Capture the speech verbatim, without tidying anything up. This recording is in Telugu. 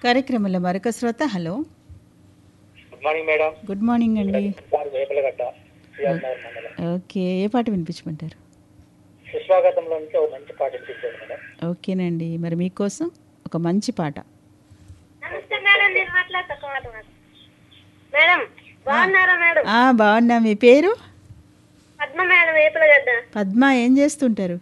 కార్యక్రమంలో మరొక శ్రోత. Hello, good morning madam. Good morning అండి. వేపలగడ్డ సిఆర్నగర్ మండలం. ఓకే, ఏ పాట వినిపించమంటారు? సుస్వాగతంలో నుంచి ఒక మంచి పాట వినిపించారు మేడం. ఓకేనండి, మరి మీకోసం ఒక మంచి పాట. నమస్తే మేడం, నేను మాట్లాడతా మేడం. బాగున్నారా మేడం? ఆ, బాగున్నా. మీ పేరు? పద్మ మేడం, వేపలగడ్డ. పద్మ, ఏం చేస్తుంటారు?